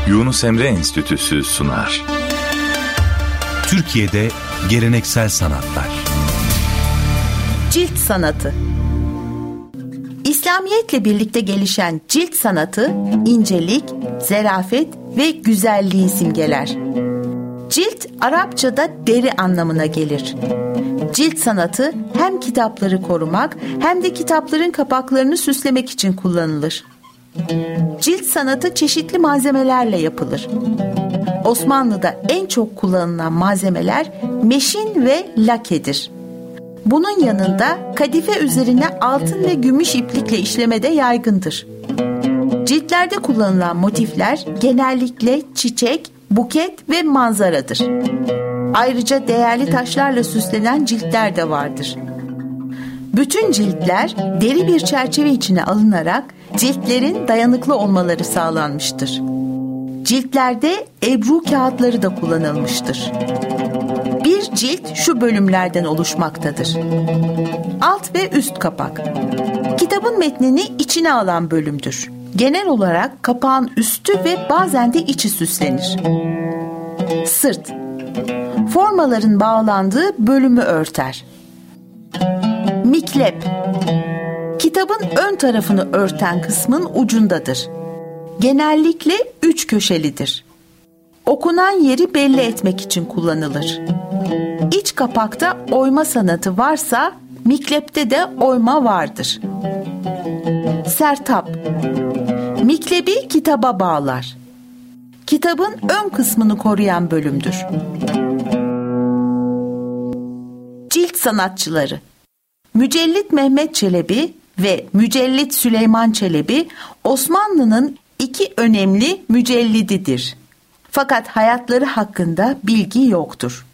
Yunus Emre Enstitüsü sunar. Türkiye'de geleneksel sanatlar. Cilt sanatı. İslamiyetle birlikte gelişen cilt sanatı, incelik, zarafet ve güzelliği simgeler. Cilt, Arapçada deri anlamına gelir. Cilt sanatı hem kitapları korumak hem de kitapların kapaklarını süslemek için kullanılır. Cilt sanatı çeşitli malzemelerle yapılır. Osmanlı'da en çok kullanılan malzemeler meşin ve lakedir. Bunun yanında kadife üzerine altın ve gümüş iplikle işleme de yaygındır. Ciltlerde kullanılan motifler genellikle çiçek, buket ve manzaradır. Ayrıca değerli taşlarla süslenen ciltler de vardır. Bütün ciltler deri bir çerçeve içine alınarak ciltlerin dayanıklı olmaları sağlanmıştır. Ciltlerde ebru kağıtları da kullanılmıştır. Bir cilt şu bölümlerden oluşmaktadır: alt ve üst kapak. Kitabın metnini içine alan bölümdür. Genel olarak kapağın üstü ve bazen de içi süslenir. Sırt, formaların bağlandığı bölümü örter. Miklep, kitabın ön tarafını örten kısmın ucundadır. Genellikle 3 köşelidir. Okunan yeri belli etmek için kullanılır. İç kapakta oyma sanatı varsa miklepte de oyma vardır. Sertap, miklebi kitaba bağlar. Kitabın ön kısmını koruyan bölümdür. Cilt sanatçıları. Mücellit Mehmet Çelebi ve Mücellit Süleyman Çelebi Osmanlı'nın 2 önemli mücellididir. Fakat hayatları hakkında bilgi yoktur.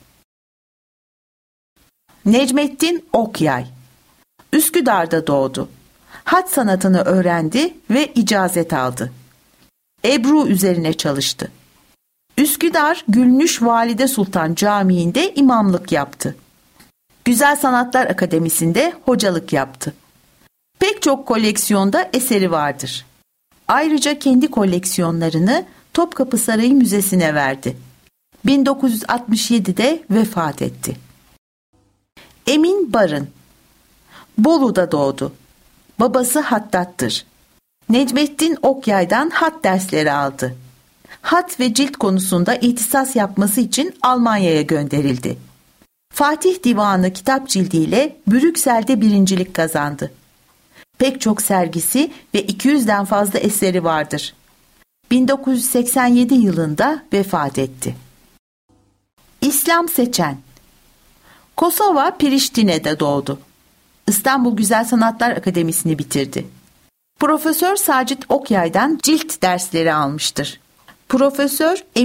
Necmettin Okyay, Üsküdar'da doğdu. Hat sanatını öğrendi ve icazet aldı. Ebru üzerine çalıştı. Üsküdar Gülnüş Valide Sultan Camii'nde imamlık yaptı. Güzel Sanatlar Akademisi'nde hocalık yaptı. Pek çok koleksiyonda eseri vardır. Ayrıca kendi koleksiyonlarını Topkapı Sarayı Müzesi'ne verdi. 1967'de vefat etti. Emin Barın, Bolu'da doğdu. Babası hattattır. Necmettin Okyay'dan hat dersleri aldı. Hat ve cilt konusunda ihtisas yapması için Almanya'ya gönderildi. Fatih Divanı kitap cildiyle Brüksel'de birincilik kazandı. Pek çok sergisi ve 200'den fazla eseri vardır. 1987 yılında vefat etti. İslam Seçen, Kosova Priştine'de doğdu. İstanbul Güzel Sanatlar Akademisi'ni bitirdi. Profesör Sacit Okyay'dan cilt dersleri almıştır. Profesör